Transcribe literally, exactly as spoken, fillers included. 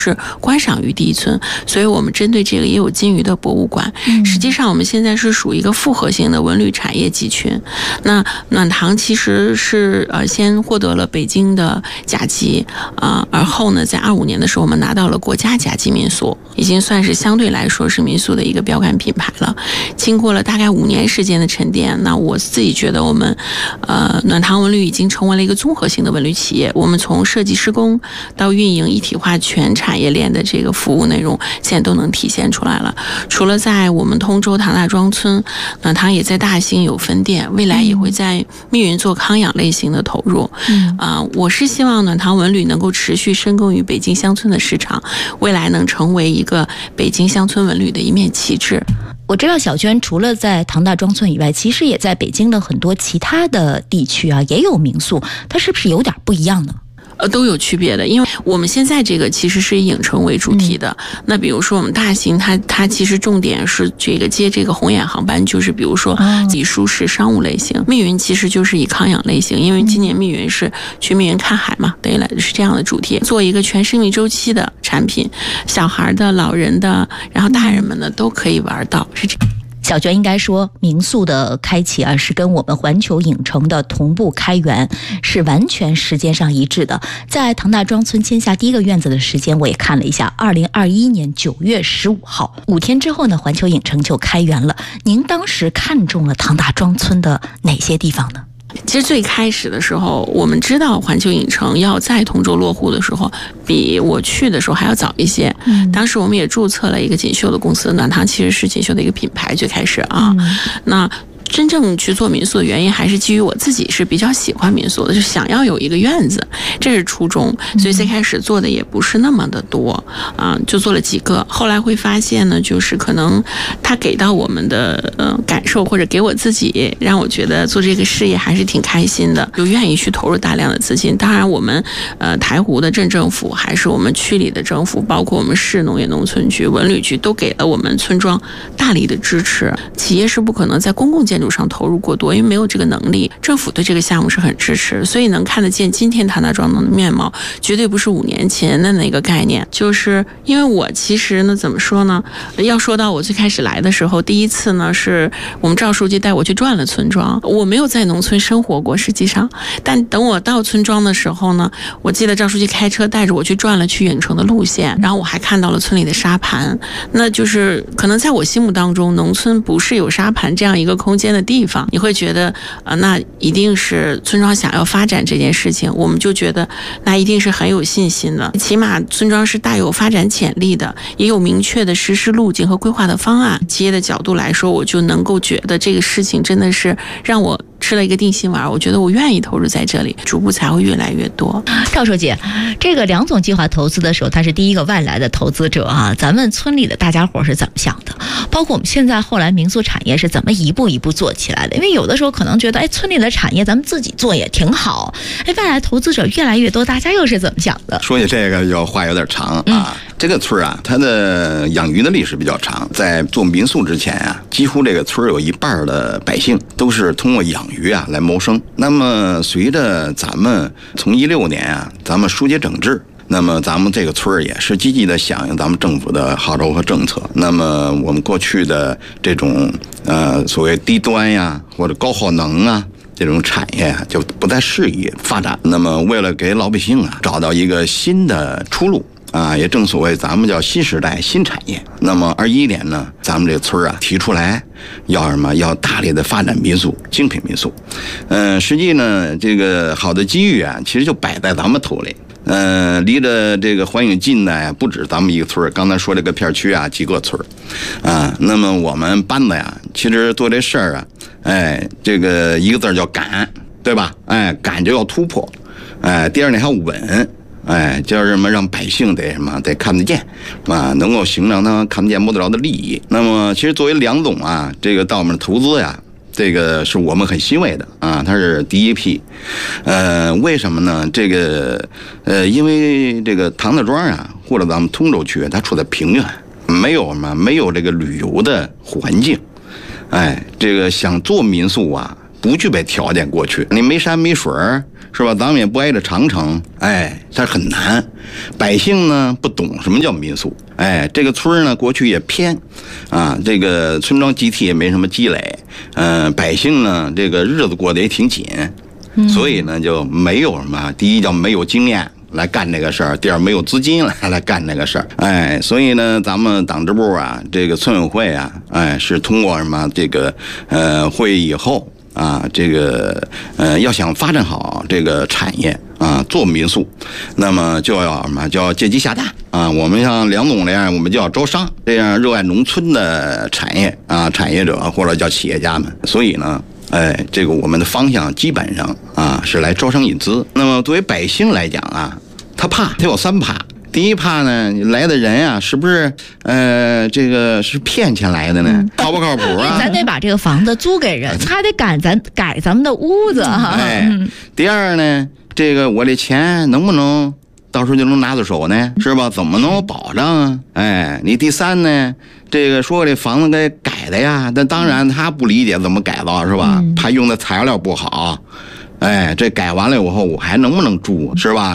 是观赏鱼第一村，所以我们针对这个也有金鱼的博物馆。嗯、实际上，我们现在是属于一个复合型的文旅产业集群。那暖塘其实是呃先获得了北京的甲级啊、呃，而后呢，在二五年的时候，我们拿到了国家甲级民宿，已经算是相对来说是民宿的一个标杆品牌了。经过了大概五年时间的沉淀，那我自己觉得我们呃暖塘文旅已经成为了一个综合性的文旅企业。我们从设计施工到运营一体化全产业链的这个服务内容，现在都能体现出来了。除了在我们通州唐大庄村，暖塘也在大兴有分店，未来也会在密云做康养类型的投入。嗯啊、呃，我是希望暖塘文旅能够持续深耕于北京乡村的市场，未来能成为一个北京乡村文旅的一面旗帜。 我知道小娟除了在唐大庄村以外，其实也在北京的很多其他的地区啊也有民宿，它是不是有点不一样呢？ 呃，都有区别的，因为我们现在这个其实是以影城为主题的。嗯、那比如说我们大兴，它它其实重点是这个接这个红眼航班，就是比如说以舒适商务类型。哦、密云其实就是以康养类型，因为今年密云是去密云看海嘛，等于来是这样的主题，做一个全生命周期的产品，小孩的、老人的，然后大人们呢都可以玩到，是这样。 小娟应该说，民宿的开启啊，是跟我们环球影城的同步开园是完全时间上一致的。在唐大庄村签下第一个院子的时间，我也看了一下，二零二一年九月十五号，五天之后呢，环球影城就开园了。您当时看中了唐大庄村的哪些地方呢？ 其实最开始的时候，我们知道环球影城要在通州落户的时候，比我去的时候还要早一些。嗯，当时我们也注册了一个锦绣的公司，暖塘其实是锦绣的一个品牌，最开始啊，嗯、那。真正去做民宿的原因还是基于我自己是比较喜欢民宿的，就想要有一个院子，这是初衷，所以最开始做的也不是那么的多啊、呃，就做了几个。后来会发现呢，就是可能他给到我们的呃感受，或者给我自己，让我觉得做这个事业还是挺开心的，就愿意去投入大量的资金。当然，我们呃台湖的镇政府，还是我们区里的政府，包括我们市农业农村局、文旅局，都给了我们村庄大力的支持。企业是不可能在公共建上投入过多，因为没有这个能力。政府对这个项目是很支持，所以能看得见今天唐大庄的面貌，绝对不是五年前的那个概念。就是因为我其实呢，怎么说呢？要说到我最开始来的时候，第一次呢是我们赵书记带我去转了村庄，我没有在农村生活过，实际上，但等我到村庄的时候呢，我记得赵书记开车带着我去转了去影城的路线，然后我还看到了村里的沙盘，那就是可能在我心目当中，农村不是有沙盘这样一个空间的地方，你会觉得啊、呃，那一定是村庄想要发展这件事情，我们就觉得那一定是很有信心的，起码村庄是大有发展潜力的，也有明确的实施路径和规划的方案。企业的角度来说，我就能够觉得这个事情真的是让我吃了一个定心丸，我觉得我愿意投入在这里，逐步才会越来越多。 赵书记，这个梁总计划投资的时候，他是第一个外来的投资者啊，咱们村里的大家伙是怎么想的？包括我们现在后来民宿产业是怎么一步一步做起来的？因为有的时候可能觉得，哎，村里的产业咱们自己做也挺好，哎，外来投资者越来越多，大家又是怎么想的？ 说起这个，要话有点长啊。嗯、这个村啊，它的养鱼的历史比较长，在做民宿之前啊，几乎这个村有一半的百姓都是通过养鱼啊来谋生。那么随着咱们从一六年啊，咱们疏解整治。那么咱们这个村也是积极的响应咱们政府的号召和政策。那么我们过去的这种呃所谓低端呀或者高耗能啊这种产业就不再适宜发展。那么为了给老百姓啊找到一个新的出路啊，也正所谓咱们叫新时代新产业。那么二一年呢，咱们这个村啊提出来要什么？要大力的发展民宿，精品民宿。嗯、呃，实际呢，这个好的机遇啊，其实就摆在咱们头里。呃，离着这个环影近的不止咱们一个村，刚才说这个片区啊，几个村啊。那么我们班子呀，其实做这事儿啊，哎，这个一个字叫敢，对吧？哎，敢就要突破，哎，第二呢还要稳。哎，叫什么？让百姓得什么？得看得见啊，能够形成他看不见摸得着的利益。那么，其实作为梁总啊，这个到我们投资呀，这个是我们很欣慰的啊，他是第一批。呃，为什么呢？这个呃，因为这个唐大庄啊，或者咱们通州区，它处在平原，没有什么，没有这个旅游的环境。哎，这个想做民宿啊， 不具备条件过去，你没山没水是吧？咱们也不挨着长城，哎，它很难。百姓呢不懂什么叫民宿，哎，这个村呢过去也偏，啊，这个村庄集体也没什么积累，嗯、呃，百姓呢这个日子过得也挺紧，所以呢就没有什么，第一叫没有经验来干这个事儿，第二没有资金来来干这个事儿，哎，所以呢，咱们党支部啊，这个村委会啊，哎，是通过什么这个呃会议以后啊，这个呃要想发展好这个产业啊，做民宿，那么就要什么，就要借机下大啊。我们像梁总这样，我们就要招商，这样热爱农村的产业啊，产业者或者叫企业家们。所以呢。哎，这个我们的方向基本上啊是来招商引资。那么作为百姓来讲啊，他怕，他有三怕。第一怕呢，来的人啊，是不是呃这个是骗钱来的呢？嗯、靠不靠谱啊？ 咱得把这个房子租给人，他得改咱改咱们的屋子哈。 哎，嗯、第二呢，这个我的钱能不能到时候就能拿到手呢？是吧？怎么能有保障啊？哎，你第三呢？这个说这房子该改的呀，但当然他不理解怎么改造是吧？他用的材料不好，哎，这改完了以后我还能不能住是吧？